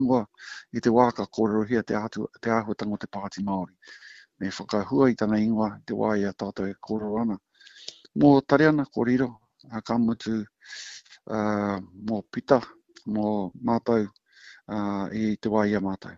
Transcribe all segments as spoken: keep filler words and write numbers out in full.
Ngua, i te waka kōrero hia te, atu, te āhuatanga o te Pāti Māori. Me whakahua i tana ingoa te wā ia tātou e kōrero ana. Mō tare ana kōrero, a ka mutu uh, mō pita, mō mātou uh, i te wā ia mātou.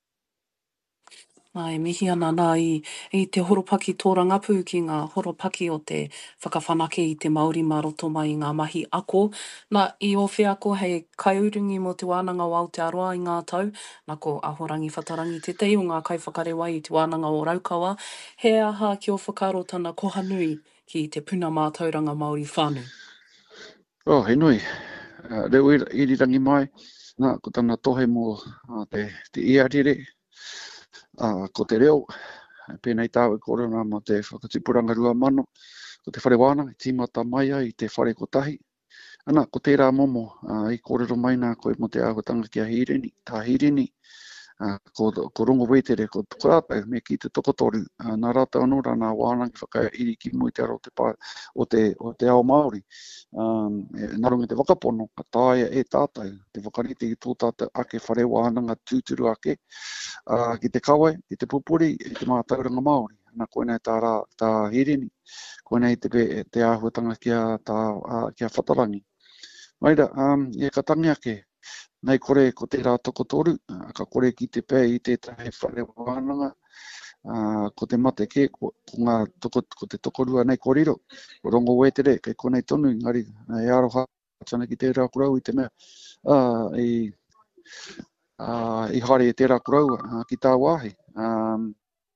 Ai, mihi ana nā i, i te horopaki tōrangapu ki ngā horopaki o te whakawhanake i te Māori mā roto mai i ngā mahi ako. Nā, i o whea ko hei kaiurungi mo te wānanga o Aotearoa i ngā tau, nā ko Ahorangi Whatarangi te tei o ngā kaiwhakarewa i te wānanga o Raukawa. He aha ki o whakaro tana koha nui ki te puna mā tauranga Māori whānui? Oh, he nui. Uh, reo irirangi mai, nā, ko tana tohe mō uh, te, te iarire, uh, ko te reo, pēnei tāu e kōrero nā mā te whakatipuranga rua mano, ko te whare wāna, i tīmata mai ai, i te whare kotahi. Ana, ko tērā momo, uh, i kōrero mai nā koe mo te āhuatanga ki a hirini, tā hirini, uh, ko, ko rongo wetere, ko tukurātai, me ki te tokotoru, uh, nā rātou anō rā nā wānanga whakairi ki mui te aro o te, pā, o te, o te ao Māori. Um, e, nā runga te wakapono, ka tāia e tātou, te whakarite i tō tātou ake whare wānanga tūturu ake, uh, ki te kawai, ki te pupuri, i te mātauranga Māori. Nā koe nei tā, rā, tā hirini, koe nei te, te āhuatanga ki a, tā, uh, ki a Whatarangi. Maira, um, e ka tangi ake, nei kore ko te rā tokotoru, uh, ka kore ki te pē i tētahi whare wānanga, uh, ko te mate ke, ko, ko, ngā toko, ko te tokorua nei kōrero, ko rongo wetere, kei konei tonu, ngari, e aroha, tana ki te rā kurau i te mea, uh, i, uh, i hare e te rā kurau uh, ki tā wāhi. Um,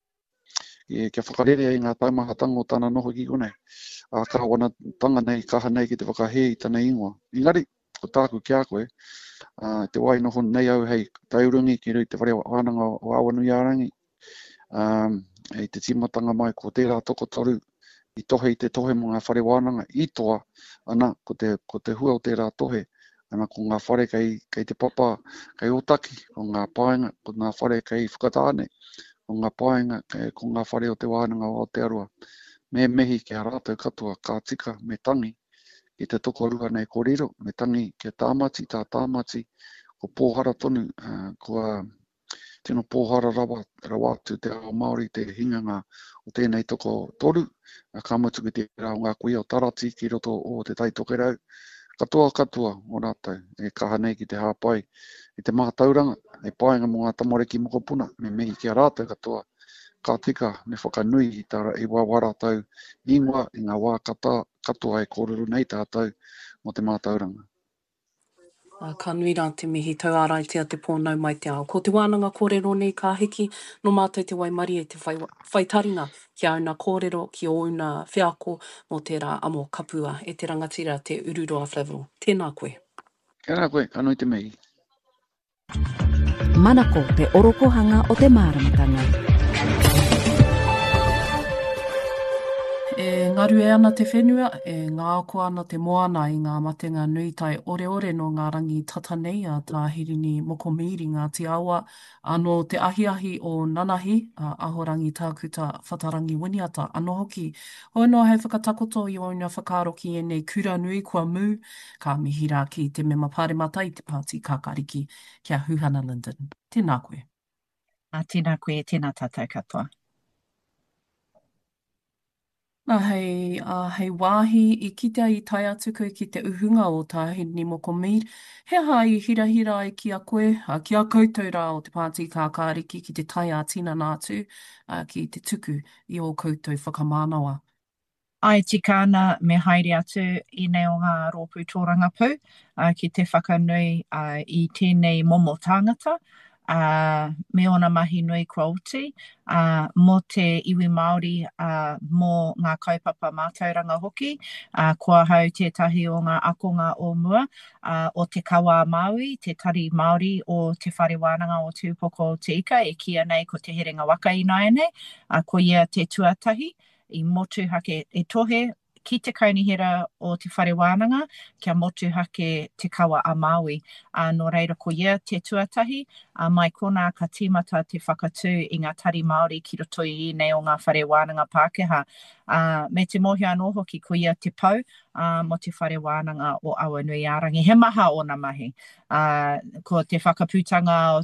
e kia whakarere i ngā taumahatanga o tāna noho ki konei. A ka wana tanga nei, kaha nei ki te whakahe i tana ingoa. Engari, ko tāku kia koe, uh, te wai noho nei au hei taurungi ki rui te whare wānanga o Awanui Arangi. Um, e te timatanga mai ko tērā tokotoru, i tohe i te tohe mo ngā whare wānanga, i toa, ana, ko te, ko te hua o tērā tohe, ana ko ngā whare kei, kei te papa, kei otaki, ko ngā paenga, ko ngā whare kei whakatāne, ko ngā paenga, kei, ko ngā whare o te wānanga o Aotearoa. Me mehi ki a rātou katoa ka tika me tangi i te tokorua nei kōrero, me tangi ki a tāmati, tā tāmati, ko pōhara tonu, uh, ko a tino pōhara rawa, rawa atu te ao Māori, te hinganga o tēnei toko toru, uh, ka mutu ki te rao ngā kuia o tarati ki roto o te tai tokerau, katoa katoa o rātou, e kaha nei ki te hāpai, i te mātauranga, e paenga mo ngā tamariki mokopuna, me mehi ki a rātou katoa, ka tika me whakanui i tara i wawara tau ingoa i ngā wā kata, katoa e kōrero nei tātou mo te mātauranga. Uh, ka nui rā te mihi tau āraitia te pōnau mai te ao. Ko te wānanga kōrero nei ka hiki, no mātou te waimari e te whai, whaitaringa ki auna kōrero, ki auna whiako mo te rā amo kapua e te rangatira te Ururoa Flavell. Tēnā koe. Tēnā koe, ka nui te mihi. Manako te orokohanga o te māramatanga. E ngaru e ana te whenua, e ngāko ana te moana i ngā matenga nui tai ore ore no ngā rangi tatanei a tā hirini mokomiri ngā te awa, anō te ahi ahi o Nanahi, a ahorangi tākuta Whatarangi winiata, anō hoki. Hoi noa hei whakatakoto i oina whakaro ki e nei kura nui kua mū, ka mihi rā ki te mema pāremata i te pāti kākariki kia Huhana Linden. Tēnā koe. A tēnā koe, tēnā tātou katoa. Nā hei, uh, hei wāhi i kitea i tai atu koe ki te uhunga o tā hirini mokomiri. He aha i hira hira ai ki a koe, uh, ki a koutou rā o te pāti kākāriki ki te tai a tina nātu, uh, ki te tuku i o koutou whakamānawa. Ai tika ana me haere atu i nei o ngā rōpū tōrangapū uh, ki te whakanui uh, i tēnei momo tāngata. Uh, me ona mahi nui kua uti, uh, mo te iwi Māori uh, mō ngā kaupapa mātauranga hoki, uh, kua hau tētahi o ngā akonga o mua, uh, o te kawa Māui, te tari Māori o te whare wānanga o tūpoko o te ika, e kia nei ko te herenga waka i nai nei, uh, ko ia te tuatahi, i motu hake e tohe, ki te kaunihera o te whare wānanga, kia motu hake te kawa a Māui. Uh, no reira ko ia te tuatahi, uh, mai kona ka tīmata te whakatū i ngā tari Māori ki roto i nei o ngā whare wānanga Pākehā. Uh, me te mohi anō hoki ko ia te pau uh, mo te whare wānanga o Awanui Ārangi. He maha o na mahi. Uh, ko te whakapūtanga o